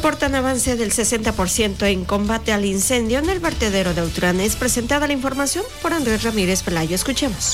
Reportan avance del 60% en combate al incendio en el vertedero de Autlán. Es presentada la información por Andrés Ramírez Pelayo. Escuchemos.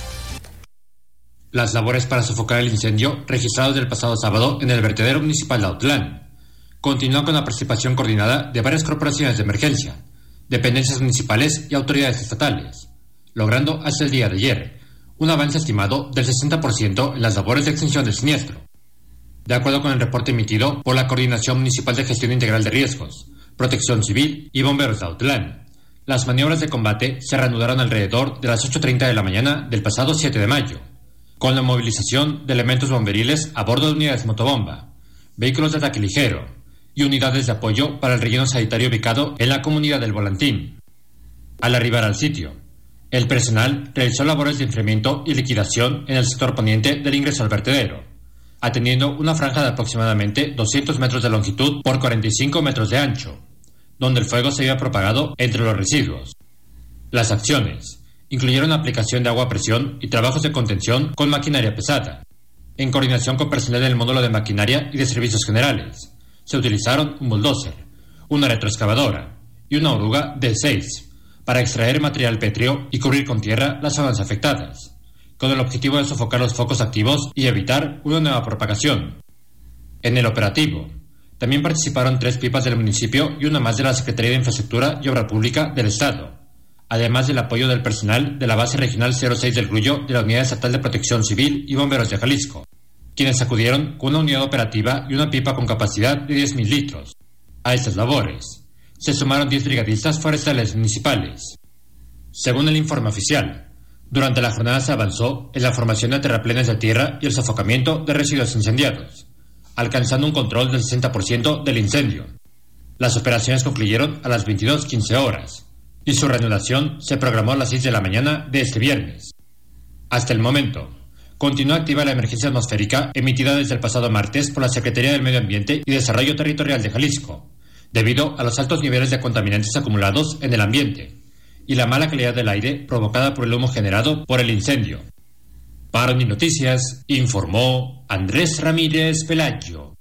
Las labores para sofocar el incendio registrado del pasado sábado en el vertedero municipal de Autlán continúan con la participación coordinada de varias corporaciones de emergencia, dependencias municipales y autoridades estatales, logrando hasta el día de ayer un avance estimado del 60% en las labores de extinción del siniestro. De acuerdo con el reporte emitido por la Coordinación Municipal de Gestión Integral de Riesgos, Protección Civil y Bomberos de Autlán, las maniobras de combate se reanudaron alrededor de las 8:30 de la mañana del pasado 7 de mayo, con la movilización de elementos bomberiles a bordo de unidades motobomba, vehículos de ataque ligero y unidades de apoyo para el relleno sanitario ubicado en la comunidad del Volantín. Al arribar al sitio, el personal realizó labores de enfriamiento y liquidación en el sector poniente del ingreso al vertedero, atendiendo una franja de aproximadamente 200 metros de longitud por 45 metros de ancho, donde el fuego se había propagado entre los residuos. Las acciones incluyeron aplicación de agua a presión y trabajos de contención con maquinaria pesada. En coordinación con personal del módulo de maquinaria y de servicios generales, se utilizaron un bulldozer, una retroexcavadora y una oruga D6 para extraer material pétreo y cubrir con tierra las zonas afectadas, con el objetivo de sofocar los focos activos y evitar una nueva propagación. En el operativo, también participaron 3 pipas del municipio y una más de la Secretaría de Infraestructura y Obra Pública del Estado, además del apoyo del personal de la Base Regional 06 del Grullo de la Unidad Estatal de Protección Civil y Bomberos de Jalisco, quienes acudieron con una unidad operativa y una pipa con capacidad de 10.000 litros. A estas labores se sumaron 10 brigadistas forestales municipales. Según el informe oficial, durante la jornada se avanzó en la formación de terraplenes de tierra y el sofocamiento de residuos incendiados, alcanzando un control del 60% del incendio. Las operaciones concluyeron a las 22:15 horas y su reanudación se programó a las 6 de la mañana de este viernes. Hasta el momento, continúa activa la emergencia atmosférica emitida desde el pasado martes por la Secretaría del Medio Ambiente y Desarrollo Territorial de Jalisco, debido a los altos niveles de contaminantes acumulados en el ambiente y la mala calidad del aire provocada por el humo generado por el incendio. Para Unínoticias, informó Andrés Ramírez Pelayo.